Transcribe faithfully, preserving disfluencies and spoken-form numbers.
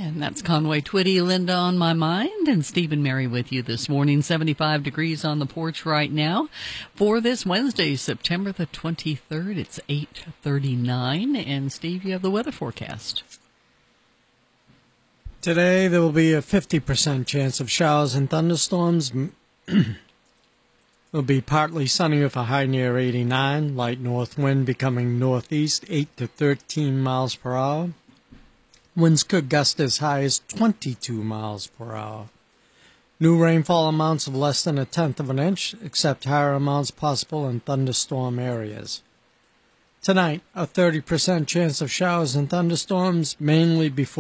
And that's Conway Twitty, Linda on my mind, and Steve and Mary with you this morning. seventy-five degrees on the porch right now. For this Wednesday, September the twenty-third, it's eight thirty-nine. And Steve, you have the weather forecast. Today there will be a fifty percent chance of showers and thunderstorms. It'll be partly sunny with a high near eighty-nine, light north wind becoming northeast, eight to thirteen miles per hour. Winds could gust as high as twenty-two miles per hour. New rainfall amounts of less than a tenth of an inch, except higher amounts possible in thunderstorm areas. Tonight, a thirty percent chance of showers and thunderstorms, mainly before